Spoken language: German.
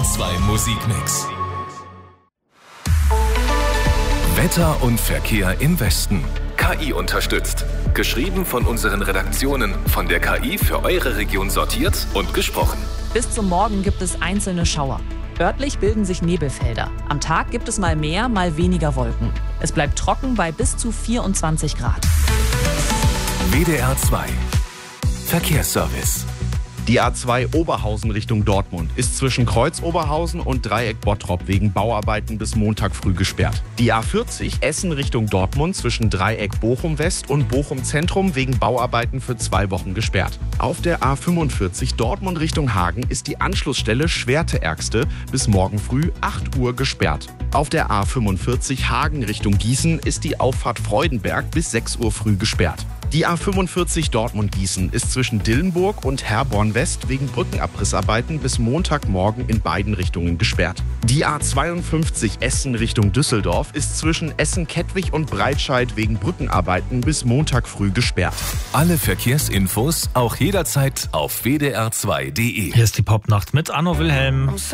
2 Musikmix. Wetter und Verkehr im Westen. KI unterstützt. Geschrieben von unseren Redaktionen, von der KI für eure Region sortiert und gesprochen. Bis zum Morgen gibt es einzelne Schauer. Örtlich bilden sich Nebelfelder. Am Tag gibt es mal mehr, mal weniger Wolken. Es bleibt trocken bei bis zu 24 Grad. WDR 2 Verkehrsservice. Die A2 Oberhausen Richtung Dortmund ist zwischen Kreuz Oberhausen und Dreieck Bottrop wegen Bauarbeiten bis Montag früh gesperrt. Die A40 Essen Richtung Dortmund zwischen Dreieck Bochum West und Bochum Zentrum wegen Bauarbeiten für 2 Wochen gesperrt. Auf der A45 Dortmund Richtung Hagen ist die Anschlussstelle Schwerte-Ärgste bis morgen früh 8 Uhr gesperrt. Auf der A45 Hagen Richtung Gießen ist die Auffahrt Freudenberg bis 6 Uhr früh gesperrt. Die A45 Dortmund-Gießen ist zwischen Dillenburg und Herborn West wegen Brückenabrissarbeiten bis Montagmorgen in beiden Richtungen gesperrt. Die A52 Essen Richtung Düsseldorf ist zwischen Essen-Kettwig und Breitscheid wegen Brückenarbeiten bis Montag früh gesperrt. Alle Verkehrsinfos auch jederzeit auf wdr2.de. Hier ist die Popnacht mit Anno Wilhelm.